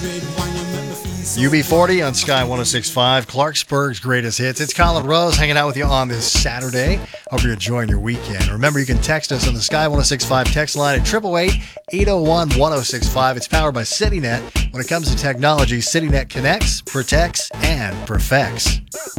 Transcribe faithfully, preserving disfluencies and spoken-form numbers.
U B forty on Sky one oh six point five, Clarksburg's greatest hits. It's Colin Rose hanging out with you on this Saturday. Hope you're enjoying your weekend. Remember, you can text us on the Sky one oh six point five text line at eight eight eight, eight oh one, one oh six five. It's powered by CityNet. When it comes to technology, CityNet connects, protects, and perfects.